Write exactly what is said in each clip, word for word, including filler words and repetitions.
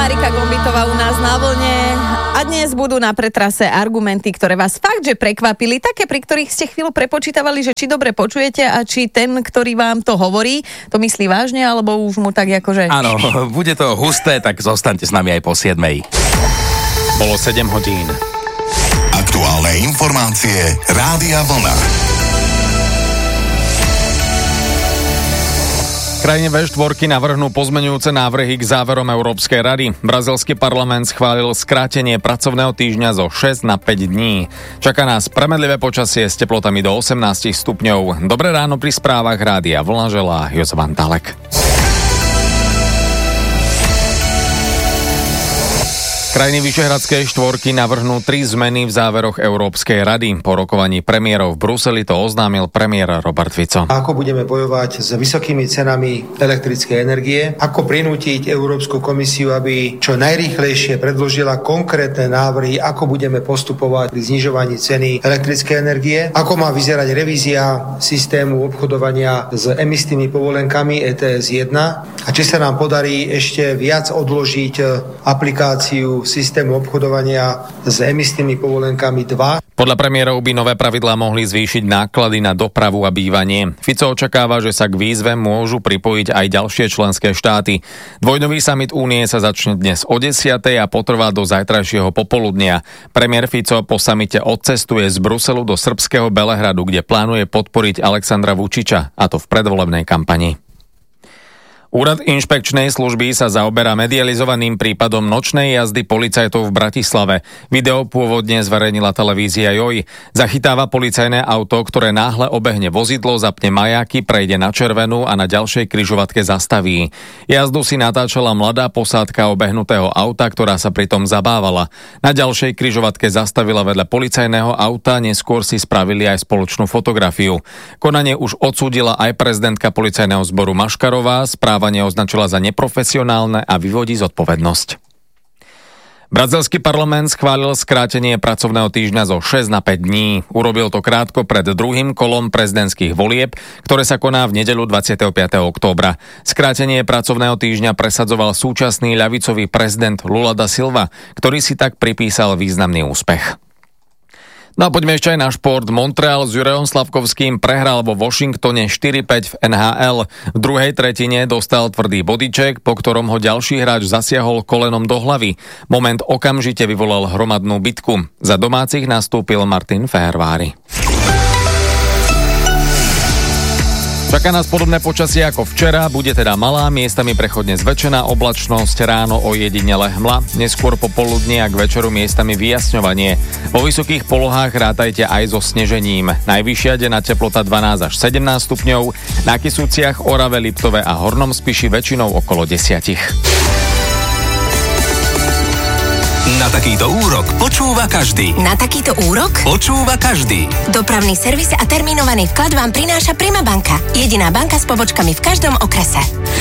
Marika Gombitová u nás na vlne a dnes budú na pretrase argumenty, ktoré vás fakt, že prekvapili, také, pri ktorých ste chvíľu prepočítavali, že či dobre počujete a či ten, ktorý vám to hovorí, to myslí vážne, alebo už mu tak akože... Áno, bude to husté, tak zostaňte s nami aj po siedmej. Bolo sedem hodín. Aktuálne informácie Rádia Vlna. Krajine vé štyri navrhnú pozmeňujúce návrhy k záverom Európskej rady. Brazílsky parlament schválil skrátenie pracovného týždňa zo šesť na päť dní. Čaká nás premedlivé počasie s teplotami do osemnásť stupňov. Dobré ráno pri správach Rádia Vlna želá Jozef Antálek. Krajiny Vyšehradskej štvorky navrhnú tri zmeny v záveroch Európskej rady. Po rokovaní premiérov v Bruseli to oznámil premiér Robert Fico. Ako budeme bojovať s vysokými cenami elektrickej energie? Ako prinútiť Európsku komisiu, aby čo najrýchlejšie predložila konkrétne návrhy, ako budeme postupovať pri znižovaní ceny elektrickej energie? Ako má vyzerať revízia systému obchodovania s emisnými povolenkami é té es jeden? A či sa nám podarí ešte viac odložiť aplikáciu systému obchodovania s emisnými povolenkami dva. Podľa premiérov by nové pravidlá mohli zvýšiť náklady na dopravu a bývanie. Fico očakáva, že sa k výzve môžu pripojiť aj ďalšie členské štáty. Dvojdňový summit Únie sa začne dnes o desiatej a potrvá do zajtrajšieho popoludnia. Premiér Fico po samite odcestuje z Bruselu do srbského Belehradu, kde plánuje podporiť Alexandra Vučiča, a to v predvolebnej kampani. Úrad inšpekčnej služby sa zaoberá medializovaným prípadom nočnej jazdy policajtov v Bratislave. Video pôvodne zverejnila televízia Joj. Zachytáva policajné auto, ktoré náhle obehne vozidlo, zapne majáky, prejde na červenú a na ďalšej križovatke zastaví. Jazdu si natáčala mladá posádka obehnutého auta, ktorá sa pritom zabávala. Na ďalšej križovatke zastavila vedľa policajného auta, neskôr si spravili aj spoločnú fotografiu. Konanie už odsúdila aj prezidentka policajného zboru Maškarová. Správa označila za neprofesionálne a vyvodí zodpovednosť. Brazílsky parlament schválil skrátenie pracovného týždňa zo šesť na päť dní. Urobil to krátko pred druhým kolom prezidentských volieb, ktoré sa koná v nedeľu dvadsiateho piateho októbra. Skrátenie pracovného týždňa presadzoval súčasný ľavicový prezident Lula da Silva, ktorý si tak pripísal významný úspech. No a poďme ešte aj na šport. Montreal s Jurajom Slavkovským prehral vo Washingtone štyri päť v en há el. V druhej tretine dostal tvrdý bodyček, po ktorom ho ďalší hráč zasiahol kolenom do hlavy. Moment okamžite vyvolal hromadnú bitku. Za domácich nastúpil Martin Fehervári. Čaká nás podobné počasie ako včera, bude teda malá, miestami prechodne zväčšená oblačnosť, ráno ojedinele hmla, neskôr popoludne a k večeru miestami vyjasňovanie. Vo vysokých polohách rátajte aj so snežením. Najvyššia denná teplota dvanásť až sedemnásť stupňov, na Kisúciach, Orave, Liptove a Hornom Spiši väčšinou okolo desať. Na takýto úrok počúva každý. Na takýto úrok Počúva každý. Dopravný servis a termínovaný vklad vám prináša Prima banka. Jediná banka s pobočkami v každom okrese.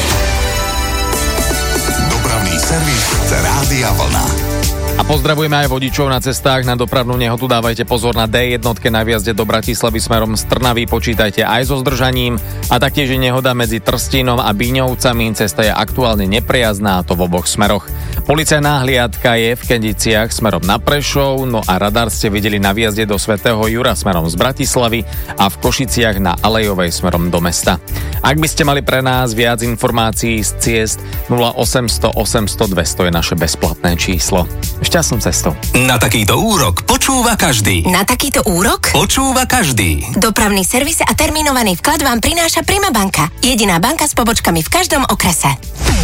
Dopravný servis Rádia Vlna. A pozdravujeme aj vodičov na cestách. Na dopravnú nehodu dávajte pozor na dé jednotke na výjazde do Bratislavy smerom z Trnavy. Počítajte aj so zdržaním. A taktiež je nehoda medzi Trstínom a Bíňovcami. Cesta je aktuálne neprejazná, a to v oboch smeroch. Policajná hliadka je v Kendiciach smerom na Prešov, no a radar ste videli na výjazde do Svätého Jura smerom z Bratislavy a v Košiciach na Alejovej smerom do mesta. Ak by ste mali pre nás viac informácií z ciest, nula osemsto osemsto dvesto je naše bezplatné číslo. Šťastnú cestu. Na takýto úrok počúva každý. Na takýto úrok Počúva každý. Dopravný servis a termínovaný vklad vám prináša Prima banka. Jediná banka s pobočkami v každom okrese.